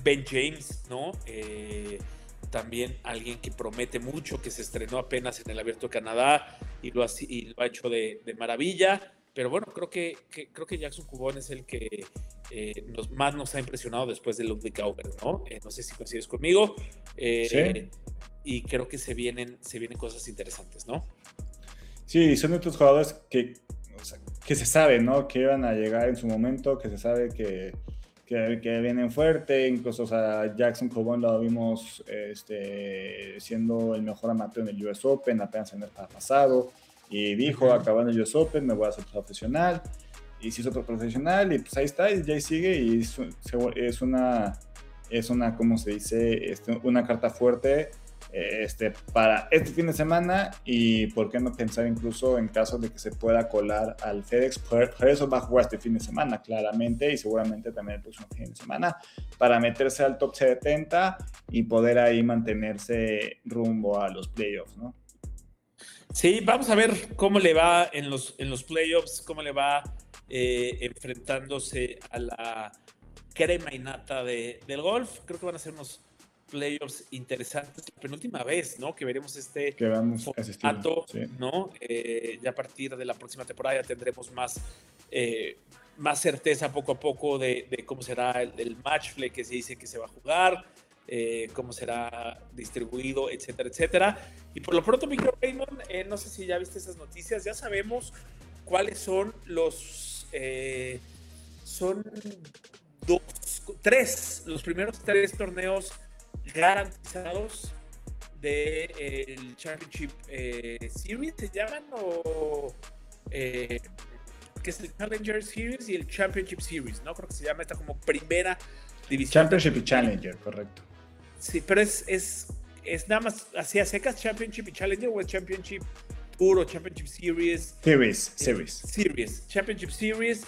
Ben James, ¿no? También alguien que promete mucho, que se estrenó apenas en el Abierto de Canadá y lo ha hecho de maravilla. Pero bueno, creo que Jackson Kubón es el que más nos ha impresionado después de Ludwig Auger, ¿no? No sé si coincides conmigo. Sí. Y creo que se vienen cosas interesantes, ¿no? Sí, son estos jugadores que, o sea, que se sabe, ¿no? Que iban a llegar en su momento, que se sabe que vienen fuerte. Incluso, o sea, Jackson Cobón lo vimos siendo el mejor amateur en el US Open apenas en el pasado. Y dijo, acabando el US Open, me voy a hacer profesional. Y se hizo profesional y pues ahí está, y ya sigue. Y es una, ¿cómo se dice? Una carta fuerte para este fin de semana, y por qué no pensar incluso en caso de que se pueda colar al FedEx. Por eso va a jugar este fin de semana claramente, y seguramente también el próximo fin de semana, para meterse al top 70 y poder ahí mantenerse rumbo a los playoffs, ¿no? Sí, vamos a ver cómo le va en los playoffs, cómo le va enfrentándose a la crema y nata del golf. Creo que van a ser unos playoffs interesantes. La penúltima vez, ¿no? Que veremos este Que vamos a asistir, formato, sí. ¿no? Ya a partir de la próxima temporada ya tendremos más certeza poco a poco de cómo será el match play que se dice que se va a jugar, cómo será distribuido, etcétera, etcétera. Y por lo pronto, micro Raymond, no sé si ya viste esas noticias, ya sabemos cuáles son son los primeros 3 torneos garantizados del Championship Series, ¿se llaman? Que es el Challenger Series y el Championship Series, ¿no? Creo que se llama esta como primera división. Championship y Challenger, correcto. Sí, pero es nada más así a secas, Championship y Challenger, o es Championship puro, Championship Series. Series. Championship Series.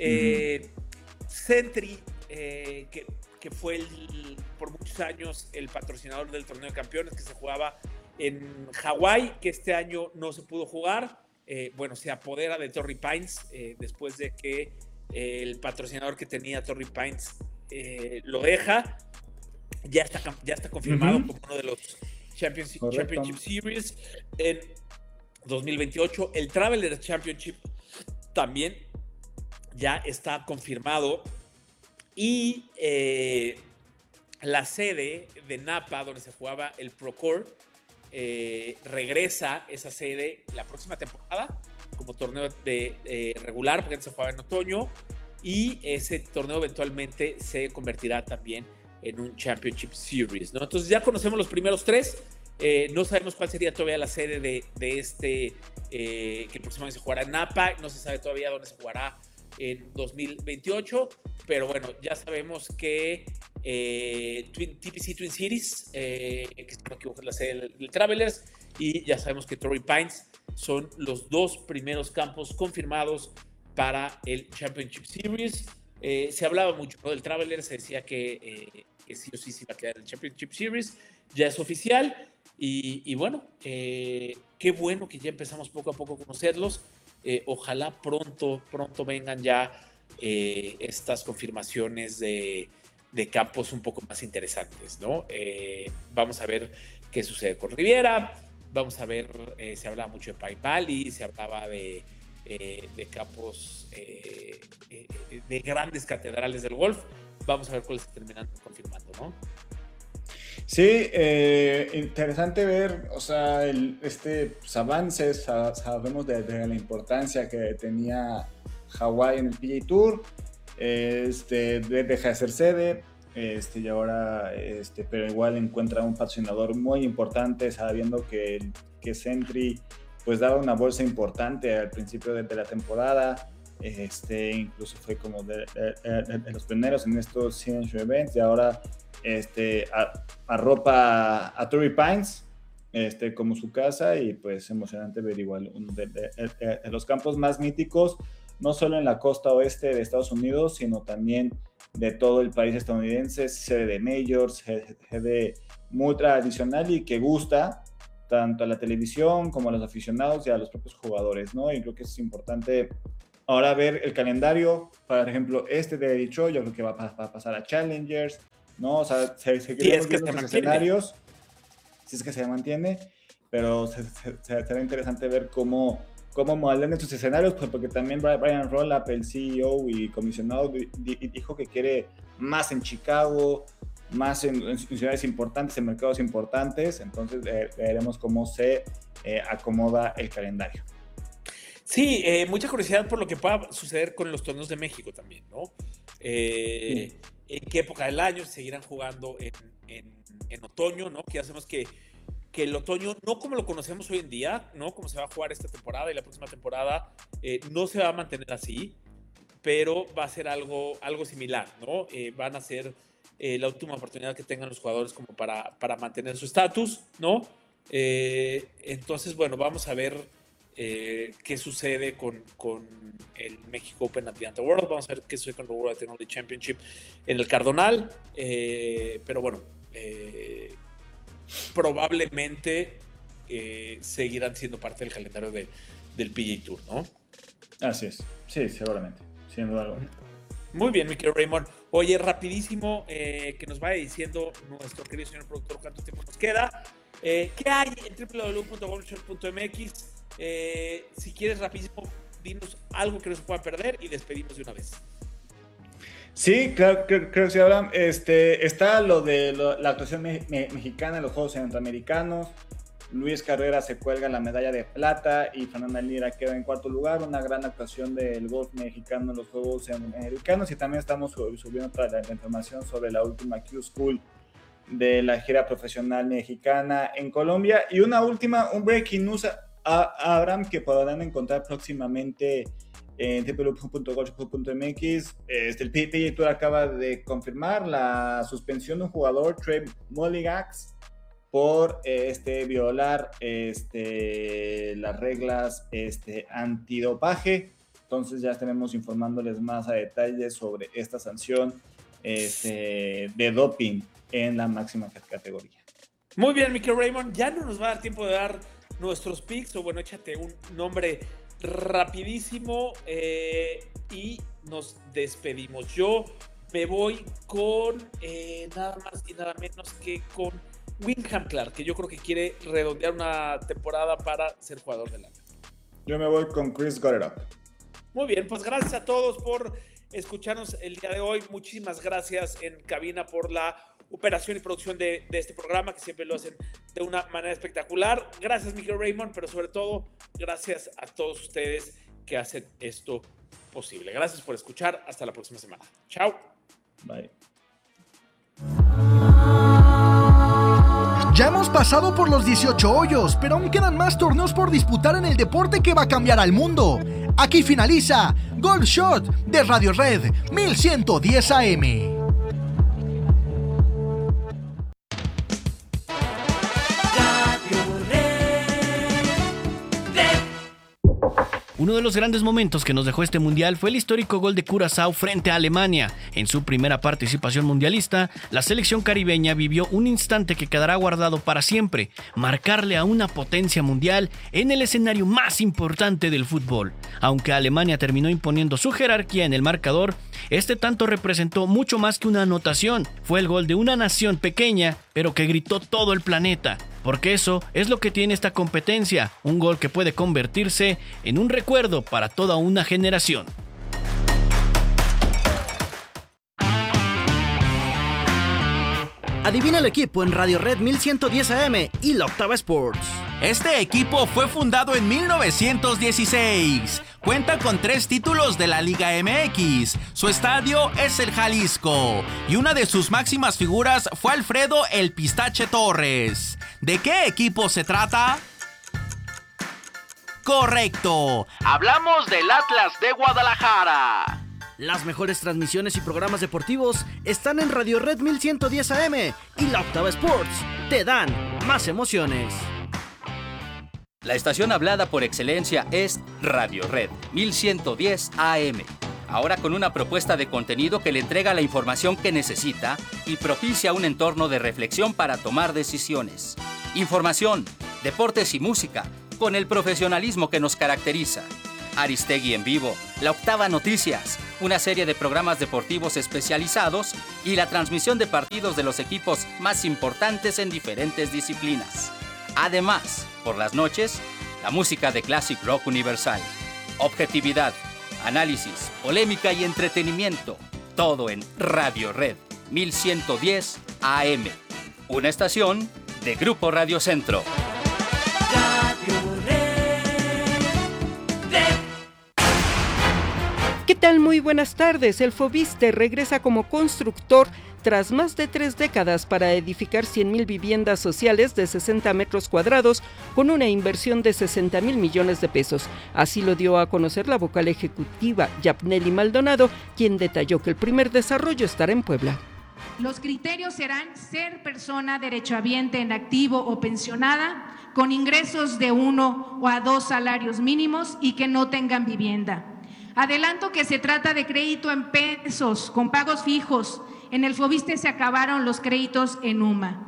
Sentry, que fue por muchos años el patrocinador del torneo de campeones que se jugaba en Hawái, que este año no se pudo jugar. Bueno, se apodera de Torrey Pines después de que el patrocinador que tenía Torrey Pines lo deja. Ya está confirmado como uno de los Championship Series en 2028. El Traveler Championship también ya está confirmado. Y la sede de Napa, donde se jugaba el Procore, regresa esa sede la próxima temporada como torneo regular, porque antes se jugaba en otoño, y ese torneo eventualmente se convertirá también en un Championship Series, ¿no? Entonces ya conocemos los primeros 3. No sabemos cuál sería todavía la sede de este que el próximo año se jugará en Napa. No se sabe todavía dónde se jugará en 2028, pero bueno, ya sabemos que TPC Twin Cities, que es la sede del Travelers, y ya sabemos que Torrey Pines son los 2 primeros campos confirmados para el Championship Series. Se hablaba mucho, ¿no?, del Travelers, se decía que sí o sí se iba a quedar el Championship Series, ya es oficial, y bueno, qué bueno que ya empezamos poco a poco a conocerlos. Ojalá pronto vengan ya estas confirmaciones de campos un poco más interesantes, ¿no? Vamos a ver qué sucede con Riviera, vamos a ver, se hablaba mucho de Pine Valley, se hablaba de campos de grandes catedrales del golf. Vamos a ver cuáles se terminan confirmando, ¿no? Sí, interesante ver, o sea, pues, avances. Sabemos de la importancia que tenía Hawái en el PGA Tour. Deja de ser sede, y ahora, pero igual encuentra un patrocinador muy importante, sabiendo que Sentry pues daba una bolsa importante al principio de la temporada. Incluso fue como de los primeros en estos Signature Events, y ahora arropa a Torrey Pines como su casa, y pues emocionante ver igual uno de los campos más míticos, no solo en la costa oeste de Estados Unidos, sino también de todo el país estadounidense, sede de majors, sede muy tradicional y que gusta tanto a la televisión como a los aficionados y a los propios jugadores, ¿no? Y creo que es importante ahora ver el calendario. Por ejemplo, de Detroit, yo creo que va a pasar a Challengers. ¿no? O sea, seguiremos viendo los escenarios, si es que se mantiene, pero será interesante ver cómo modelan estos escenarios, pues porque también Brian Rollap, el CEO y comisionado, dijo que quiere más en Chicago, más en ciudades importantes, en mercados importantes. Entonces veremos cómo se acomoda el calendario. Sí, mucha curiosidad por lo que pueda suceder con los torneos de México también, ¿no? Sí. ¿En qué época del año seguirán jugando en otoño, ¿no? Que ya sabemos que el otoño, no como lo conocemos hoy en día, ¿no? Como se va a jugar esta temporada y la próxima temporada, no se va a mantener así, pero va a ser algo similar, ¿no? Van a ser la última oportunidad que tengan los jugadores como para mantener su estatus, ¿no? Entonces, bueno, vamos a ver qué sucede con el México Open Atlanta World. Vamos a ver qué sucede con el World Technology Championship en el Cardonal. Pero bueno, probablemente seguirán siendo parte del calendario del PGA Tour, ¿no? Así es. Sí, seguramente. Sin duda alguna. Muy bien, mi querido Raymond. Oye, rapidísimo, que nos vaya diciendo nuestro querido señor productor cuánto tiempo nos queda. ¿Qué hay en www.golfshop.mx? Si quieres, rapidísimo, dinos algo que no se pueda perder y despedimos de una vez. Sí, claro, creo que sí, Abraham. Está lo de la actuación mexicana en los Juegos Centroamericanos. Luis Carrera se cuelga la medalla de plata y Fernanda Lira queda en cuarto lugar. Una gran actuación del golf mexicano en los Juegos Centroamericanos. Y también estamos subiendo toda la información sobre la última Q School de la gira profesional mexicana en Colombia. Y una última, un breaking news a Abraham, que podrán encontrar próximamente en www.golfshop.mx. El PGA Tour acaba de confirmar la suspensión de un jugador, Trey Mullinax, por violar las reglas antidopaje. Entonces ya estaremos informándoles más a detalle sobre esta sanción de doping en la máxima categoría. Muy bien, Mr. Raymond, ya no nos va a dar tiempo de dar nuestros picks, o bueno, échate un nombre rapidísimo y nos despedimos. Yo me voy con nada más y nada menos que con Wyndham Clark, que yo creo que quiere redondear una temporada para ser jugador del año. Yo me voy con Chris Gotterup. Muy bien, pues gracias a todos por escucharnos el día de hoy. Muchísimas gracias en cabina por la operación y producción de este programa, que siempre lo hacen de una manera espectacular. Gracias, Miguel Raymond, pero sobre todo, gracias a todos ustedes que hacen esto posible. Gracias por escuchar. Hasta la próxima semana. Chao. Bye. Ya hemos pasado por los 18 hoyos, pero aún quedan más torneos por disputar en el deporte que va a cambiar al mundo. Aquí finaliza Golf Shot de Radio Red 1110 AM. Uno de los grandes momentos que nos dejó este mundial fue el histórico gol de Curazao frente a Alemania. En su primera participación mundialista, la selección caribeña vivió un instante que quedará guardado para siempre: marcarle a una potencia mundial en el escenario más importante del fútbol. Aunque Alemania terminó imponiendo su jerarquía en el marcador, este tanto representó mucho más que una anotación. Fue el gol de una nación pequeña, pero que gritó todo el planeta. Porque eso es lo que tiene esta competencia, un gol que puede convertirse en un recuerdo para toda una generación. Adivina el equipo en Radio Red 1110 AM y La Octava Sports. Este equipo fue fundado en 1916. Cuenta con 3 títulos de la Liga MX. Su estadio es el Jalisco. Y una de sus máximas figuras fue Alfredo El Pistache Torres. ¿De qué equipo se trata? Correcto. Hablamos del Atlas de Guadalajara. Las mejores transmisiones y programas deportivos están en Radio Red 1110 AM y La Octava Sports. Te dan más emociones. La estación hablada por excelencia es Radio Red 1110 AM. Ahora con una propuesta de contenido que le entrega la información que necesita y propicia un entorno de reflexión para tomar decisiones. Información, deportes y música, con el profesionalismo que nos caracteriza. Aristegui en vivo, La Octava Noticias, una serie de programas deportivos especializados y la transmisión de partidos de los equipos más importantes en diferentes disciplinas. Además, por las noches, la música de Classic Rock Universal. Objetividad, análisis, polémica y entretenimiento. Todo en Radio Red 1110 AM. Una estación de Grupo Radio Centro. ¿Qué tal? Muy buenas tardes. El Foviste regresa como constructor tras más de 3 décadas para edificar 100,000 viviendas sociales de 60 metros cuadrados con una inversión de 60,000 millones de pesos. Así lo dio a conocer la vocal ejecutiva Yapneli Maldonado, quien detalló que el primer desarrollo estará en Puebla. Los criterios serán ser persona derechohabiente en activo o pensionada, con ingresos de 1 a 2 salarios mínimos y que no tengan vivienda. Adelanto que se trata de crédito en pesos, con pagos fijos. En el Foviste se acabaron los créditos en UMA.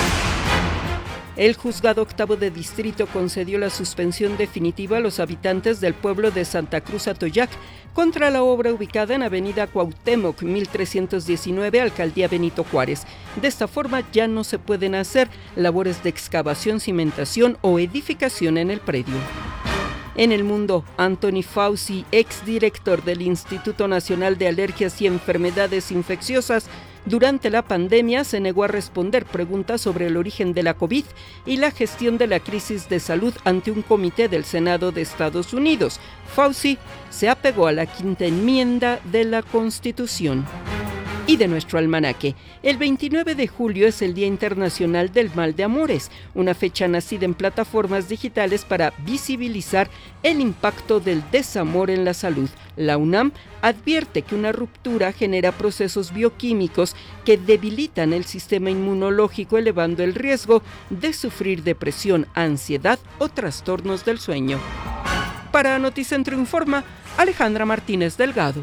El juzgado octavo de distrito concedió la suspensión definitiva a los habitantes del pueblo de Santa Cruz Atoyac contra la obra ubicada en Avenida Cuauhtémoc, 1319, Alcaldía Benito Juárez. De esta forma ya no se pueden hacer labores de excavación, cimentación o edificación en el predio. En el mundo, Anthony Fauci, exdirector del Instituto Nacional de Alergias y Enfermedades Infecciosas, durante la pandemia se negó a responder preguntas sobre el origen de la COVID y la gestión de la crisis de salud ante un comité del Senado de Estados Unidos. Fauci se apegó a la quinta enmienda de la Constitución. Y de nuestro almanaque, el 29 de julio es el Día Internacional del Mal de Amores, una fecha nacida en plataformas digitales para visibilizar el impacto del desamor en la salud. La UNAM advierte que una ruptura genera procesos bioquímicos que debilitan el sistema inmunológico, elevando el riesgo de sufrir depresión, ansiedad o trastornos del sueño. Para Noticentro Informa, Alejandra Martínez Delgado.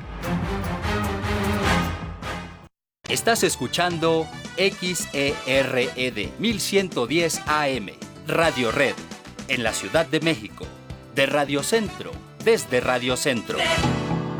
Estás escuchando XERED 1110 AM, Radio Red, en la Ciudad de México, de Radio Centro, desde Radio Centro.